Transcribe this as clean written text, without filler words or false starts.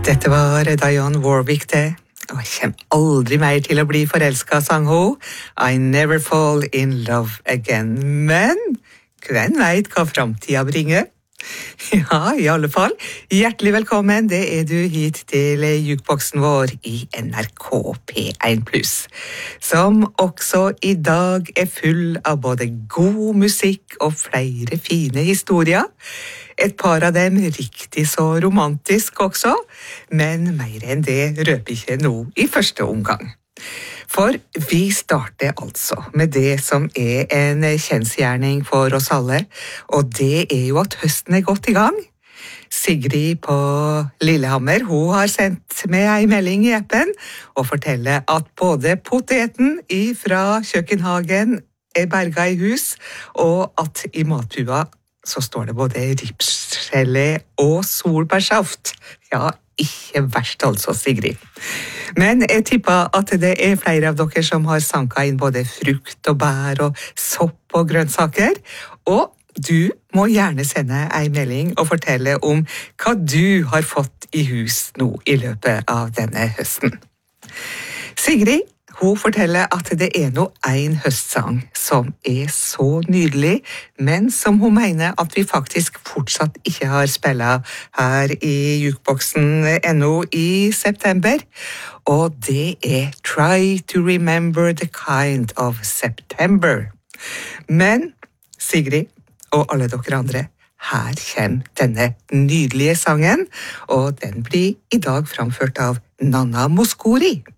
Dette var Dionne Warwick det, og jeg kommer aldri mer til å bli forelsket, sang hun. I never fall in love again. Men hvem vet hva fremtiden bringer? Ja, i alle fall. Hjertelig velkommen, det er du hit til jukeboksen vår i NRK P1+, som også i dag er full av både god musikk og flere fine historier. Et par av dem riktig så romantisk også, men mer enn det røper ikke noe i første omgang. For vi starter altså med det som er en kjensgjerning for oss alle, og det er jo at høsten er godt i gang. Sigrid på Lillehammer, hun har sendt med en melding i appen og forteller at både poteten fra kjøkkenhagen er berget i hus, og at i matbua så står det både ripsgelé og solbærsaft. Ja, ikke verst altså, Sigrid. Men jeg tipper at det er flere av dere som har sanket inn både frukt og bær og sopp og grønnsaker, og du må gjerne sende en melding og fortelle om hva du har fått i hus nå i løpet av denne høsten. Sigrid, hun forteller at det er nå en høstsang som er så nydelig, men som hun mener at vi faktisk fortsatt ikke har spillet her i jukeboksen ennå i september. Og det er Try to Remember the Kind of September. Men Sigrid og alle dere andre, her kommer denne nydelige sangen, og den blir i dag framført av Nanna Mouskouri.